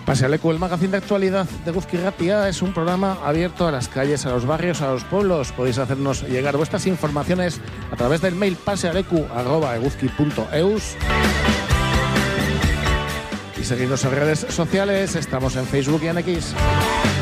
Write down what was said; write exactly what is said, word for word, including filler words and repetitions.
Pasealeku, el magazín de actualidad de Eguzki Irratia, es un programa abierto a las calles, a los barrios, a los pueblos. Podéis hacernos llegar vuestras informaciones a través del mail pasealeku arroba eguzki punto eus. Y seguidnos en redes sociales, estamos en Facebook y en X.